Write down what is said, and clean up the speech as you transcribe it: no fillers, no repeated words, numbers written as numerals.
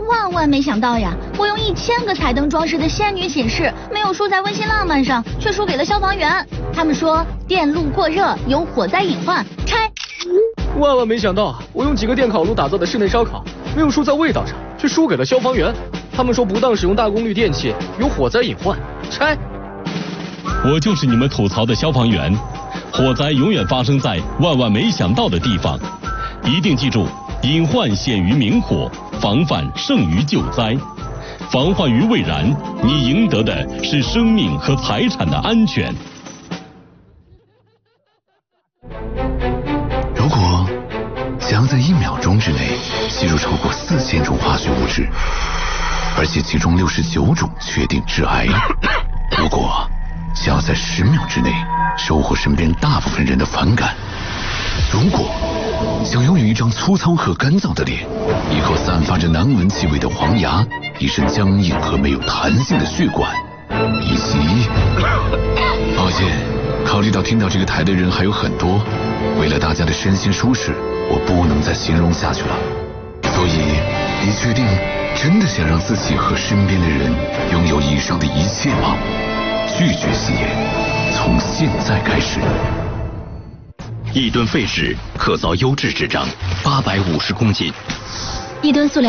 万没想到呀！我用1000个彩灯装饰的仙女寝室，没有输在温馨浪漫上，却输给了消防员。他们说电路过热有火灾隐患，拆。 万没想到，我用几个电烤炉打造的室内烧烤，没有输在味道上，却输给了消防员。他们说不当使用大功率电器有火灾隐患，拆。 我就是你们吐槽的消防员，火灾永远发生在万没想到的地方，一定记住，隐患显于明火，防范胜于救灾。防患于未然，你赢得的是生命和财产的安全。 如果想要在1秒钟之内吸入超过4000种化学物质，而且其中69种确定致癌，如果想要在10秒之内收获身边大部分人的反感，如果想拥有一张粗糙和干燥的脸，一口散发着难闻气味的黄牙，一身僵硬和没有弹性的血管，以及……抱歉，考虑到听到这个台的人还有很多，为了大家的身心舒适，我不能再形容下去了。所以，你确定真的想让自己和身边的人拥有以上的一切吗？拒绝吸烟，从现在开始。 1吨废纸可造优质纸张850公斤， 1吨塑料